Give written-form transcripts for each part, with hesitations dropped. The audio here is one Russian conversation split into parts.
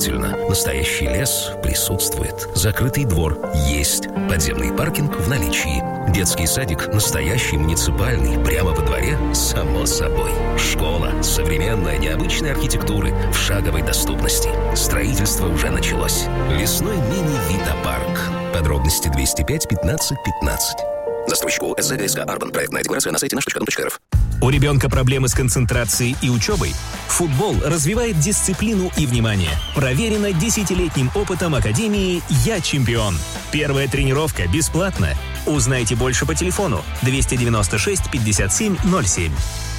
Настоящий лес присутствует. Закрытый двор есть. Подземный паркинг в наличии. Детский садик настоящий, муниципальный. Прямо во дворе, само собой. Школа современная, необычной архитектуры в шаговой доступности. Строительство уже началось. Лесной мини-Вита-парк. Подробности 205 15 15. Застройщику СЗГСК Арбан. Проектная декларация на сайте наш.ру. У ребенка проблемы с концентрацией и учебой? Футбол развивает дисциплину и внимание. Проверено 10-летним опытом Академии «Я чемпион». Первая тренировка бесплатна. Узнайте больше по телефону 296 57 07.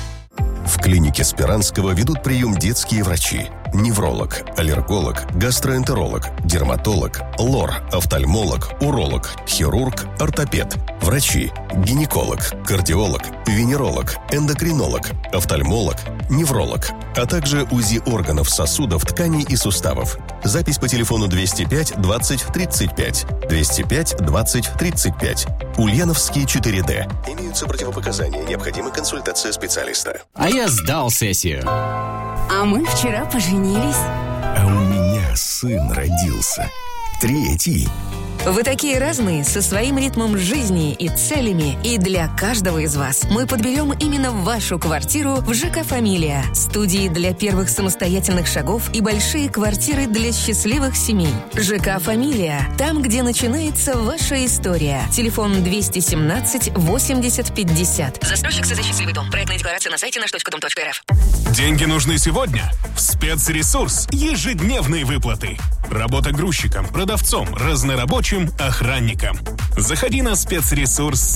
В клинике Спиранского ведут прием детские врачи. Невролог, аллерголог, гастроэнтеролог, дерматолог, лор, офтальмолог, уролог, хирург, ортопед. Врачи, гинеколог, кардиолог, венеролог, эндокринолог, офтальмолог, невролог, а также УЗИ органов, сосудов, тканей и суставов. Запись по телефону 205 20 35. 205 20 35. Ульяновский 4D. Имеются противопоказания. Необходима консультация специалиста. А я сдал сессию. А мы вчера поженились. А у меня сын родился. 3-й. Вы такие разные, со своим ритмом жизни и целями. И для каждого из вас мы подберем именно вашу квартиру в ЖК «Фамилия». Студии для первых самостоятельных шагов и большие квартиры для счастливых семей. ЖК «Фамилия». Там, где начинается ваша история. Телефон 217 80 50. Застройщик СЗ «Счастливый дом». Проектная декларация на сайте наш.дом.рф. Деньги нужны сегодня? В спецресурс. Ежедневные выплаты. Работа грузчиком, продавцом, разнорабочим, охранником. Заходи на спецресурс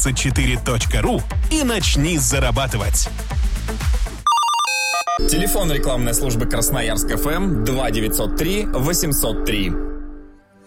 124.ру и начни зарабатывать. Телефон рекламной службы Красноярск ФМ 2903 803.